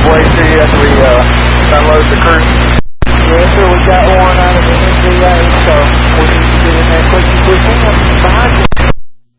way to you after we unload the crew? Yes, sir. We got one out of the NVA, so we need to get in there quick as we can.